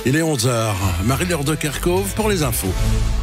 Il est 11h. Marie-Laure de Kerkhove pour les infos.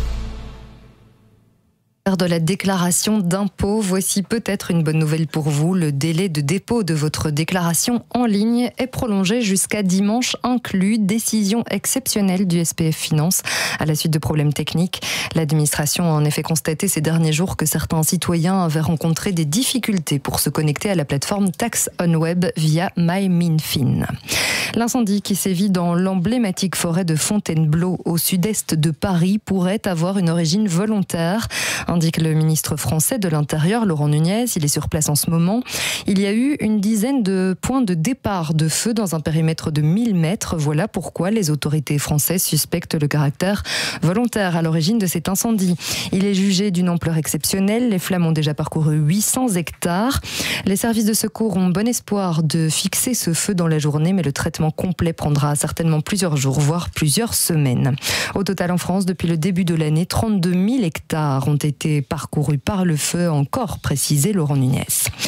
De la déclaration d'impôt, voici peut-être une bonne nouvelle pour vous. Le délai de dépôt de votre déclaration en ligne est prolongé jusqu'à dimanche inclus. Décision exceptionnelle du SPF Finance à la suite de problèmes techniques. L'administration a en effet constaté ces derniers jours que certains citoyens avaient rencontré des difficultés pour se connecter à la plateforme Tax on Web via MyMinFin. L'incendie qui sévit dans l'emblématique forêt de Fontainebleau au sud-est de Paris pourrait avoir une origine volontaire, indique le ministre français de l'Intérieur, Laurent Nunez. Il est sur place en ce moment. Il y a eu une dizaine de points de départ de feu dans un périmètre de 1000 mètres. Voilà pourquoi les autorités françaises suspectent le caractère volontaire à l'origine de cet incendie. Il est jugé d'une ampleur exceptionnelle. Les flammes ont déjà parcouru 800 hectares. Les services de secours ont bon espoir de fixer ce feu dans la journée, mais le traitement complet prendra certainement plusieurs jours, voire plusieurs semaines. Au total, en France, depuis le début de l'année, 32 000 hectares ont été parcourus par le feu, encore précisé Laurent Nunez.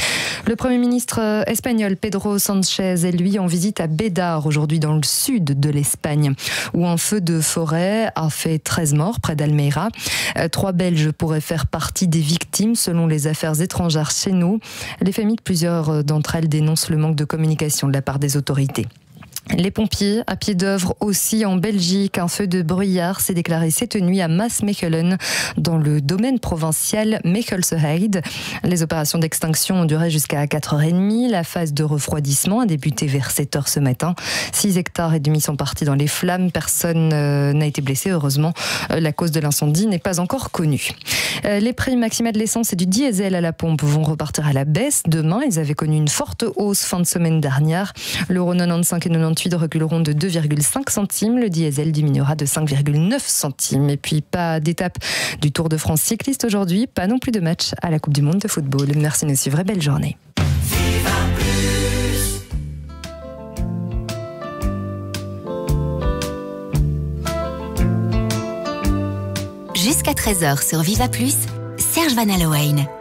Le Premier ministre espagnol Pedro Sánchez est lui en visite à Bédar, aujourd'hui dans le sud de l'Espagne, où un feu de forêt a fait 13 morts près d'Almeira. 3 Belges pourraient faire partie des victimes, selon les affaires étrangères chez nous. Les familles de plusieurs d'entre elles dénoncent le manque de communication de la part des autorités. Les pompiers à pied d'œuvre aussi en Belgique. Un feu de bruyère s'est déclaré cette nuit à Maasmechelen, dans le domaine provincial Mechelse-Heide. Les opérations d'extinction ont duré jusqu'à 4h30. La phase de refroidissement a débuté vers 7h ce matin. 6 hectares et demi sont partis dans les flammes. Personne n'a été blessé, heureusement. La cause de l'incendie n'est pas encore connue. Les prix maximaux de l'essence et du diesel à la pompe vont repartir à la baisse demain. Ils avaient connu une forte hausse fin de semaine dernière. L'euro 95 et 98 reculeront de 2,5 centimes. Le diesel diminuera de 5,9 centimes. Et puis, pas d'étape du Tour de France cycliste aujourd'hui. Pas non plus de match à la Coupe du Monde de football. Merci de nous suivre et belle journée. Jusqu'à 13h sur Viva Plus, Serge Van Allowen.